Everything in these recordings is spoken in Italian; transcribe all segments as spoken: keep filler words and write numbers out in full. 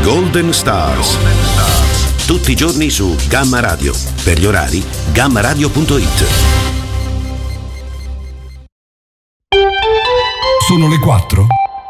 Golden Stars. Tutti i giorni su Gamma Radio. Per gli orari, gamma radio punto it. Sono le quattro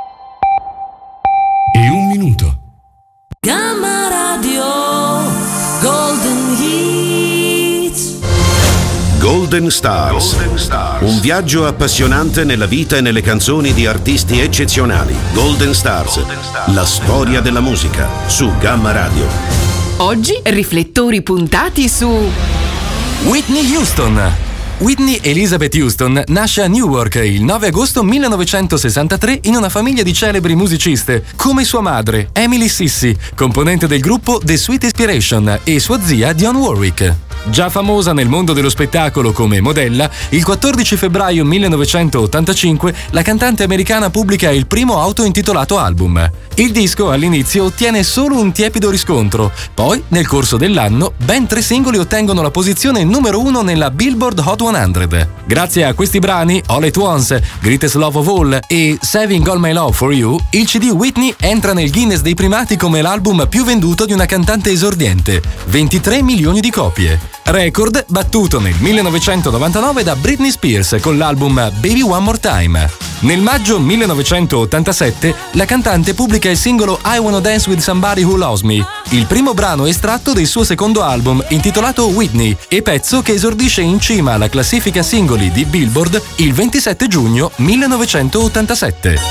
e un minuto. Gamma Radio Golden Hits. Golden Stars. Golden Stars. Un viaggio appassionante nella vita e nelle canzoni di artisti eccezionali. Golden Stars. Golden Stars. La storia della musica su Gamma Radio. Oggi riflettori puntati su Whitney Houston. Whitney Elizabeth Houston nasce a Newark il nove agosto millenovecentosessantatré in una famiglia di celebri musiciste, come sua madre, Emily Sissi, componente del gruppo The Sweet Inspiration, e sua zia Dionne Warwick. Già famosa nel mondo dello spettacolo come modella, il quattordici febbraio millenovecentottantacinque la cantante americana pubblica il primo autointitolato album. Il disco all'inizio ottiene solo un tiepido riscontro, poi nel corso dell'anno ben tre singoli ottengono la posizione numero uno nella Billboard Hot cento. Grazie a questi brani, All at Once, Greatest Love of All e Saving All My Love for You, il C D Whitney entra nel Guinness dei primati come l'album più venduto di una cantante esordiente, ventitré milioni di copie. Record battuto nel millenovecentonovantanove da Britney Spears con l'album Baby One More Time. Nel maggio millenovecentottantasette la cantante pubblica il singolo I Wanna Dance With Somebody Who Loves Me, il primo brano estratto del suo secondo album intitolato Whitney e pezzo che esordisce in cima alla classifica singoli di Billboard il ventisette giugno millenovecentottantasette.